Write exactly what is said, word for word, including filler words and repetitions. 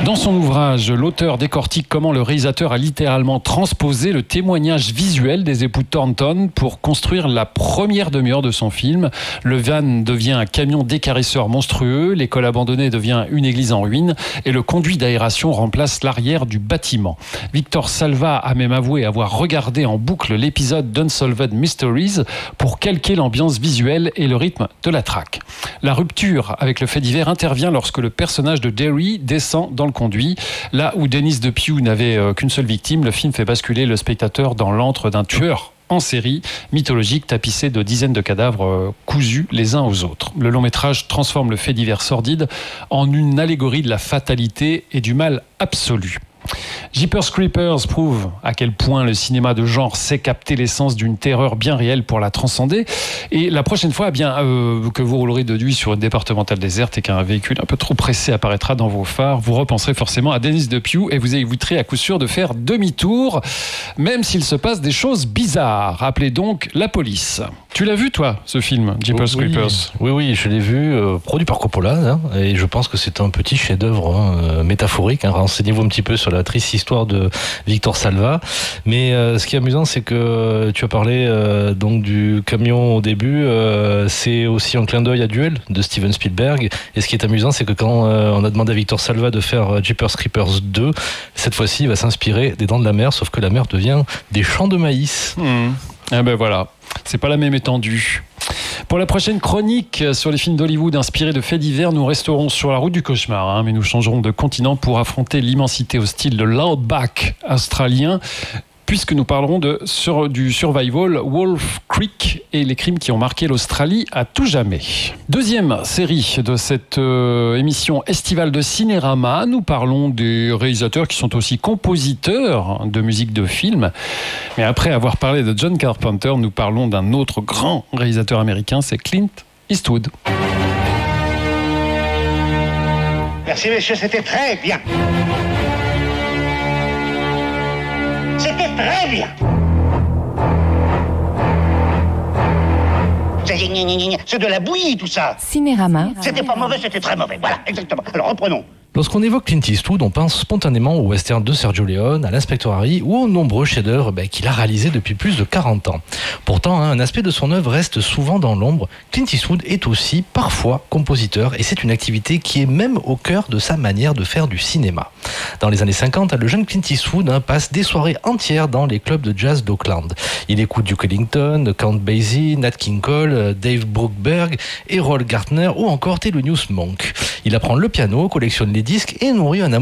Dans son ouvrage, l'auteur décortique comment le réalisateur a littéralement transposé le témoignage visuel des époux Thornton pour construire la première demi-heure de son film. Le van devient un camion décarisseur monstrueux, l'école abandonnée devient une église en ruine et le conduit d'aération remplace l'arrière du bâtiment. Victor Salva a même avoué avoir regardé en boucle l'épisode d'Unsolved Mysteries pour calquer l'ambiance visuelle et le rythme de la traque. La rupture avec le fait divers intervient lorsque le personnage de Derry descend dans le conduit. Là où Dennis DePuy n'avait euh, qu'une seule victime, le film fait basculer le spectateur dans l'antre d'un tueur en série, mythologique, tapissé de dizaines de cadavres euh, cousus les uns aux autres. Le long métrage transforme le fait divers sordide en une allégorie de la fatalité et du mal absolu. Jeepers Creepers prouve à quel point le cinéma de genre sait capter l'essence d'une terreur bien réelle pour la transcender. Et la prochaine fois, eh bien, euh, que vous roulerez de nuit sur une départementale déserte et qu'un véhicule un peu trop pressé apparaîtra dans vos phares, vous repenserez forcément à Dennis DePuy et vous éviterez à coup sûr de faire demi-tour, même s'il se passe des choses bizarres. Appelez donc la police. Tu l'as vu, toi, ce film, Jeepers oui, Creepers ? Oui, oui, je l'ai vu, euh, produit par Coppola, hein, et je pense que c'est un petit chef-d'œuvre hein, métaphorique. Hein, renseignez-vous un petit peu sur la triste histoire de Victor Salva. Mais euh, ce qui est amusant, c'est que tu as parlé euh, donc du camion au début. Euh, c'est aussi un clin d'œil à Duel de Steven Spielberg. Et ce qui est amusant, c'est que quand euh, on a demandé à Victor Salva de faire Jeepers Creepers deux, cette fois-ci, il va s'inspirer des Dents de la Mer, sauf que la mer devient des champs de maïs. Mmh. Eh ben voilà. C'est pas la même étendue. Pour la prochaine chronique sur les films d'Hollywood inspirés de faits divers, nous resterons sur la route du cauchemar, hein, mais nous changerons de continent pour affronter l'immensité hostile de l'outback australien, puisque nous parlerons de, sur, du survival Wolf Creek et les crimes qui ont marqué l'Australie à tout jamais. Deuxième série de cette euh, émission estivale de Cinérama, nous parlons des réalisateurs qui sont aussi compositeurs de musique de film. Mais après avoir parlé de John Carpenter, nous parlons d'un autre grand réalisateur américain, c'est Clint Eastwood. Merci messieurs, c'était très bien. C'était très bien. C'est de la bouillie tout ça. Cinérama. C'était pas mauvais, c'était très mauvais. Voilà, exactement. Alors reprenons. Lorsqu'on évoque Clint Eastwood, on pense spontanément au western de Sergio Leone, à l'Inspecteur Harry ou aux nombreux chefs-d'œuvre ben, qu'il a réalisés depuis plus de quarante ans. Pourtant, hein, un aspect de son œuvre reste souvent dans l'ombre. Clint Eastwood est aussi parfois compositeur et c'est une activité qui est même au cœur de sa manière de faire du cinéma. Dans les années cinquante, le jeune Clint Eastwood hein, passe des soirées entières dans les clubs de jazz d'Auckland. Il écoute Duke Ellington, Count Basie, Nat King Cole, Dave Bruckberg, Errol Gartner ou encore Thelonious Monk. Il apprend le piano, collectionne les disques et nourrit un amour